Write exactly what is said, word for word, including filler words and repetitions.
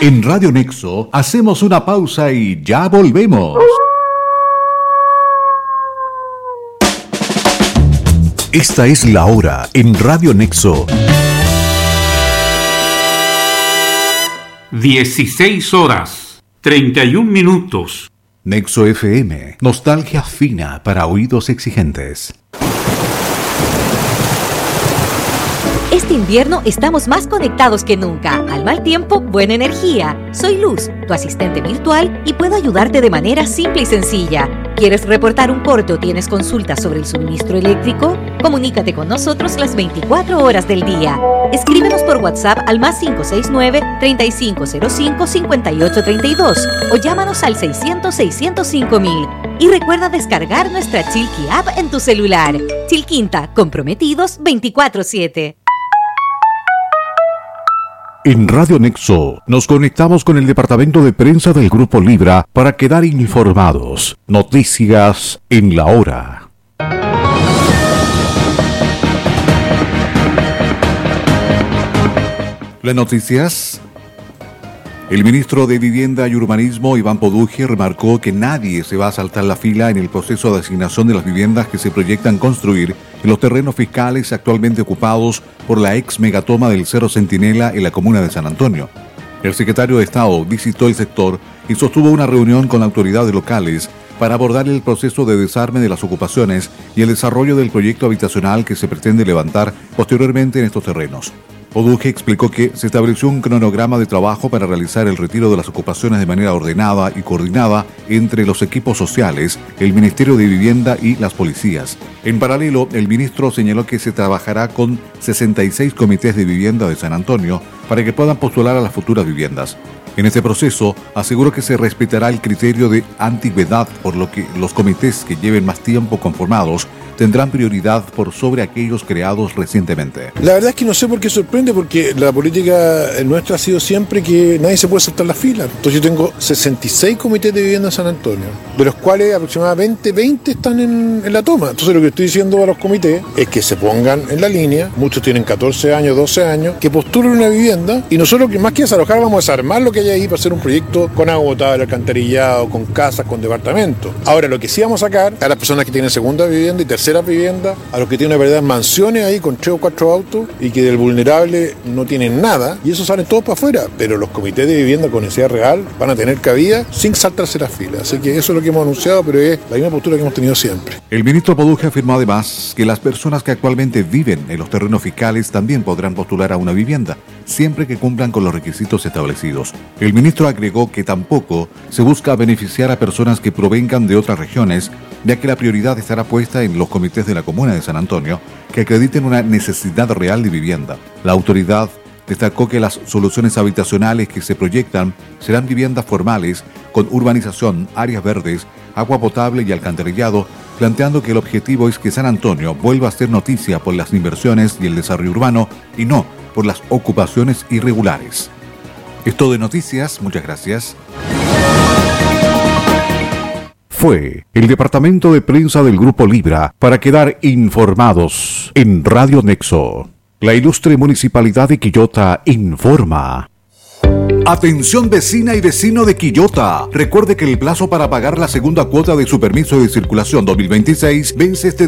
En Radio Nexo hacemos una pausa y ya volvemos. Esta es la hora en Radio Nexo. dieciséis horas, treinta y un minutos. Nexo F M, nostalgia fina para oídos exigentes. Este invierno estamos más conectados que nunca. Al mal tiempo, buena energía. Soy Luz, tu asistente virtual, y puedo ayudarte de manera simple y sencilla. ¿Quieres reportar un corte o tienes consultas sobre el suministro eléctrico? Comunícate con nosotros las veinticuatro horas del día. Escríbenos por WhatsApp al más cinco seis nueve, treinta y cinco cero cinco, cincuenta y ocho treinta y dos o llámanos al seiscientos, seiscientos cinco mil. Y recuerda descargar nuestra Chilqui App en tu celular. Chilquinta, comprometidos veinticuatro siete. En Radio Nexo nos conectamos con el departamento de prensa del Grupo Libra para quedar informados. Noticias en la hora. Las noticias. El ministro de Vivienda y Urbanismo, Iván Poduje, remarcó que nadie se va a saltar la fila en el proceso de asignación de las viviendas que se proyectan construir en los terrenos fiscales actualmente ocupados por la ex megatoma del Cerro Centinela en la comuna de San Antonio. El secretario de Estado visitó el sector y sostuvo una reunión con autoridades locales para abordar el proceso de desarme de las ocupaciones y el desarrollo del proyecto habitacional que se pretende levantar posteriormente en estos terrenos. Poduje explicó que se estableció un cronograma de trabajo para realizar el retiro de las ocupaciones de manera ordenada y coordinada entre los equipos sociales, el Ministerio de Vivienda y las policías. En paralelo, el ministro señaló que se trabajará con sesenta y seis comités de vivienda de San Antonio para que puedan postular a las futuras viviendas. En este proceso, aseguró que se respetará el criterio de antigüedad, por lo que los comités que lleven más tiempo conformados tendrán prioridad por sobre aquellos creados recientemente. La verdad es que no sé por qué sorprende, porque la política nuestra ha sido siempre que nadie se puede saltar la fila. Entonces yo tengo sesenta y seis comités de vivienda en San Antonio, de los cuales aproximadamente veinte están en, en la toma. Entonces lo que estoy diciendo a los comités es que se pongan en la línea, muchos tienen catorce años, doce años, que postulen una vivienda y nosotros, que más que desalojar, vamos a desarmar lo que hay ahí para hacer un proyecto con agua potable, alcantarillado, con casas, con departamentos. Ahora, lo que sí vamos a sacar a las personas que tienen segunda vivienda y tercera vivienda, a los que tienen una verdad mansiones ahí con tres o cuatro autos y que del vulnerable no tienen nada, y eso salen todos para afuera, pero los comités de vivienda con necesidad real van a tener cabida sin saltarse las filas. Así que eso es lo que hemos anunciado, pero es la misma postura que hemos tenido siempre. El ministro Poduje afirmó además que las personas que actualmente viven en los terrenos fiscales también podrán postular a una vivienda, siempre que cumplan con los requisitos establecidos. El ministro agregó que tampoco se busca beneficiar a personas que provengan de otras regiones, ya que la prioridad estará puesta en los comités de la comuna de San Antonio que acrediten una necesidad real de vivienda. La autoridad destacó que las soluciones habitacionales que se proyectan serán viviendas formales con urbanización, áreas verdes, agua potable y alcantarillado, planteando que el objetivo es que San Antonio vuelva a ser noticia por las inversiones y el desarrollo urbano y no por las ocupaciones irregulares. Es todo de noticias, muchas gracias. Fue el departamento de prensa del Grupo Libra para quedar informados en Radio Nexo. La ilustre Municipalidad de Quillota informa. Atención vecina y vecino de Quillota. Recuerde que el plazo para pagar la segunda cuota de su permiso de circulación dos mil veintiséis vence este